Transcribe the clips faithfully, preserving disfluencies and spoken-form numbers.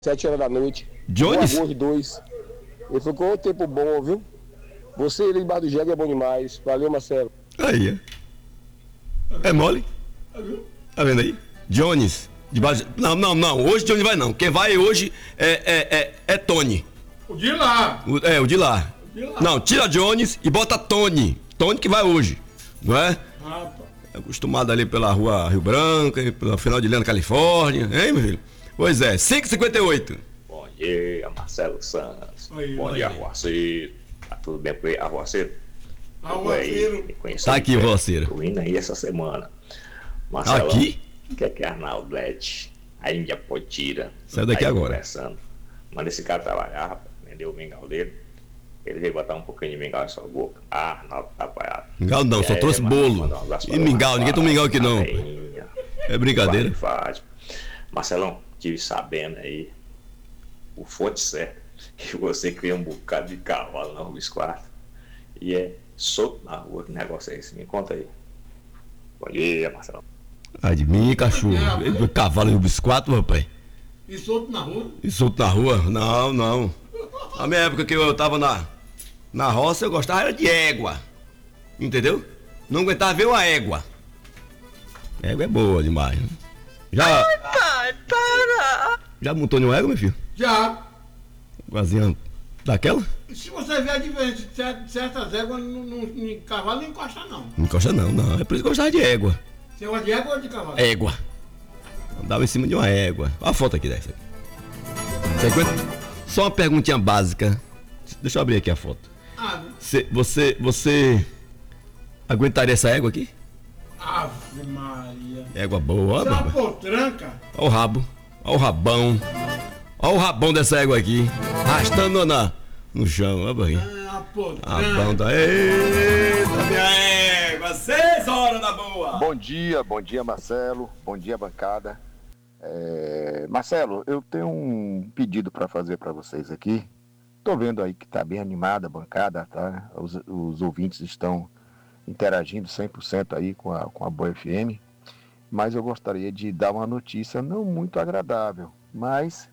Sete horas da noite. Jones? Um dois. Ele ficou um tempo bom, viu? Você ali embaixo do jegue é bom demais. Valeu, Marcelo. Aí, é. É mole? Tá vendo aí? Jones. Debaixo... Não, não, não. Hoje Jones vai não. Quem vai hoje é, é, é, é Tony. O de lá. O, é, o de lá. O de lá. Não, tira Jones e bota Tony. Tony que vai hoje. Não é? Ah, pá. É acostumado ali pela rua Rio Branco, pela final de Leandro, Califórnia. Hein, meu filho? Pois é, cinco e cinquenta e oito. Bom dia, Marcelo Santos. Aí, Bom aí. dia, Arruaceiro. Tá tudo bem por aí, Arruaceiro? Arruaceiro. Tá aqui, Arruaceiro. Tô indo aí essa semana. Marcelo, Aqui? o que é que é Arnaldo Lete? A Índia Potira. Saiu daqui aí agora. Conversando. Manda esse cara trabalhar, rapaz. Vendeu o mingau dele. Ele veio botar um pouquinho de mingau em sua boca. Ah, Arnaldo tá apoiado. Mingau não, só É, trouxe mano, bolo. mandar um abraço E pra mingau, ninguém toma mingau aqui não. Rainha. É brincadeira. Fátima. Marcelão, tive sabendo aí o fonte certo que você cria um bocado de cavalo na Rua Esquarta e é solto na rua. Que negócio é esse? Me conta aí. Bom dia, Marcelão. Ai de mim, cachorro. É, Cavalo e bisquato, rapaz. E solto na rua. E solto na rua? Não, não. Na minha época que eu tava na, na roça, eu gostava era de égua. Entendeu? Não aguentava ver uma égua. Égua é boa demais. Né? Já. Ai, pai, para! Já montou em uma égua, meu filho? Já. Guazinha daquela? Se você vê a diferença de cer- de certas éguas, no, no, no cavalo não encosta não. Não encosta não, não. É por isso que eu gostava de égua. Você gosta de égua ou de cavalo? Égua. Andava em cima de uma égua. Olha a foto aqui dessa. Você aguenta? Só uma perguntinha básica. Deixa eu abrir aqui a foto. Ah, Cê, você, você aguentaria essa égua aqui? Ave Maria. Égua boa, Isso é ó. uma Olha potranca. o rabo. Olha o rabão. Olha o rabão dessa égua aqui. Arrastando na, no chão. Olha aí. É uma potranca. Rabão da. Eita, minha égua. Seis horas da boa. Bom dia, bom dia Marcelo, bom dia bancada. É, Marcelo, eu tenho um pedido para fazer para vocês aqui. Tô vendo aí que tá bem animada a bancada, tá? Os, os ouvintes estão interagindo cem por cento aí com a, com a Boa F M, mas eu gostaria de dar uma notícia não muito agradável, mas,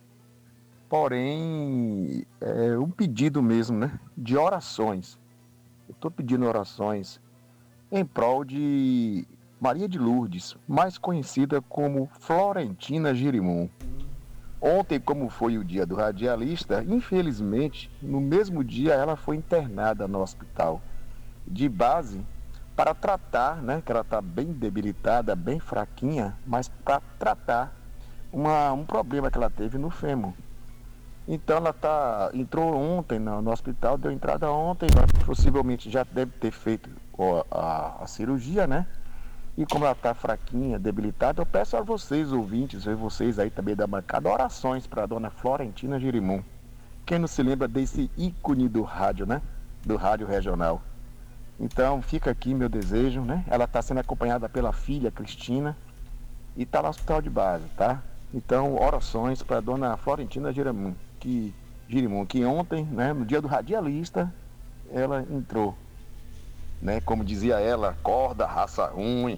porém, é um pedido mesmo, né? De orações. Eu tô pedindo orações em prol de Maria de Lourdes, mais conhecida como Florentina Girimum. Ontem, como foi o dia do radialista, infelizmente, no mesmo dia ela foi internada no hospital de base para tratar, né, que ela está bem debilitada, bem fraquinha, mas para tratar uma, um problema que ela teve no fêmur. Então ela tá, entrou ontem no, no hospital, deu entrada ontem, possivelmente já deve ter feito ó, a, a cirurgia, né? E como ela está fraquinha, debilitada, eu peço a vocês, ouvintes, e vocês aí também da bancada, orações para a dona Florentina Girimum. Quem não se lembra desse ícone do rádio, né? Do rádio regional. Então fica aqui meu desejo, né? Ela está sendo acompanhada pela filha Cristina e está no hospital de base, tá? Então orações para a dona Florentina Girimum, que, Girimum, que ontem, né, no dia do radialista, ela entrou. Né, como dizia ela, corda, raça ruim.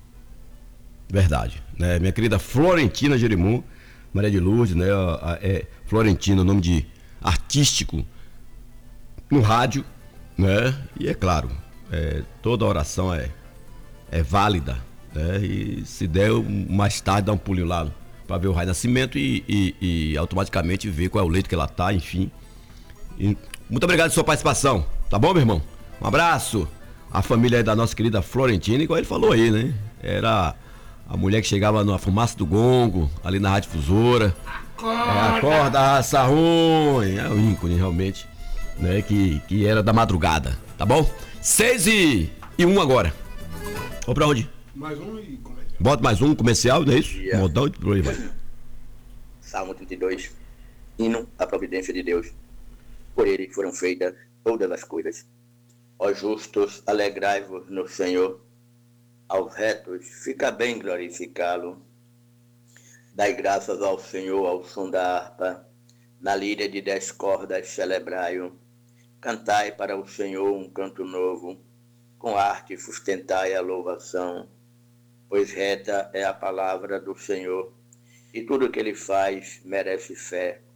Verdade, né? Minha querida Florentina Girimum, Maria de Lourdes, né? A- a- É Florentina, nome de artístico no rádio, né? E é claro, é, toda oração é, é válida, né? E se der, mais tarde dá um pulinho lá para ver o raio nascimento e, e, e automaticamente ver qual é o leito que ela tá, enfim. E muito obrigado pela sua participação, tá bom, meu irmão? Um abraço. A família aí da nossa querida Florentina, igual ele falou aí, né? Era a mulher que chegava na fumaça do gongo, ali na Rádio Difusora. É, acorda, raça ruim. É o ícone, realmente, né? Que, que era da madrugada, tá bom? Seis e, e um agora. Vamos pra onde? Mais um e começa. Bota mais um comercial, não é isso? dia. Modão e por aí vai. Salmo trinta e dois. Hino à providência de Deus. Por ele foram feitas todas as coisas. Ó justos, alegrai-vos no Senhor. Aos retos, fica bem glorificá-lo. Dai graças ao Senhor ao som da harpa. Na lira de dez cordas celebrai-o. Cantai para o Senhor um canto novo. Com arte sustentai a louvação. Pois reta é a palavra do Senhor e tudo que ele faz merece fé